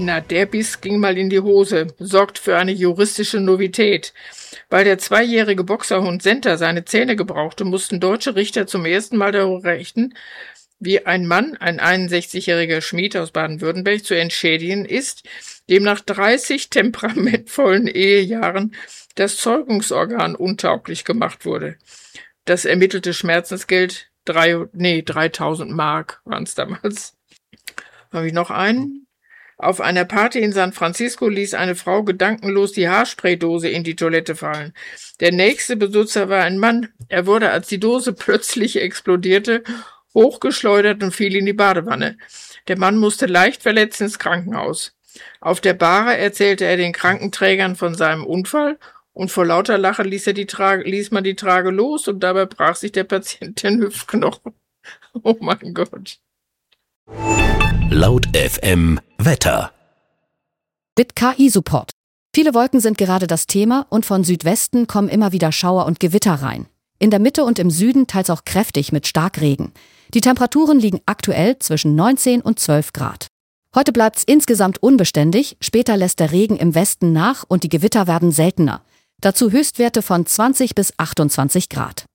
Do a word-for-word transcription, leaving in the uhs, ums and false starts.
Na, der Biss ging mal in die Hose, sorgt für eine juristische Novität. Weil der zweijährige Boxerhund Senta seine Zähne gebrauchte, mussten deutsche Richter zum ersten Mal darüber richten, wie ein Mann, ein einundsechzigjähriger Schmied aus Baden-Württemberg, zu entschädigen ist, dem nach dreißig temperamentvollen Ehejahren das Zeugungsorgan untauglich gemacht wurde. Das ermittelte Schmerzensgeld, drei, nee, dreitausend Mark waren es damals. Habe ich noch einen? Auf einer Party in San Francisco ließ eine Frau gedankenlos die Haarspraydose in die Toilette fallen. Der nächste Besitzer war ein Mann. Er wurde, als die Dose plötzlich explodierte, hochgeschleudert und fiel in die Badewanne. Der Mann musste leicht verletzt ins Krankenhaus. Auf der Bahre erzählte er den Krankenträgern von seinem Unfall und vor lauter Lache ließ, er die Trage, ließ man die Trage los und dabei brach sich der Patient den Hüftknochen. Oh mein Gott. Laut F M Wetter. Mit K I-Support. Viele Wolken sind gerade das Thema und von Südwesten kommen immer wieder Schauer und Gewitter rein. In der Mitte und im Süden teils auch kräftig mit Starkregen. Die Temperaturen liegen aktuell zwischen neunzehn und zwölf Grad. Heute bleibt's insgesamt unbeständig, später lässt der Regen im Westen nach und die Gewitter werden seltener. Dazu Höchstwerte von zwanzig bis achtundzwanzig Grad.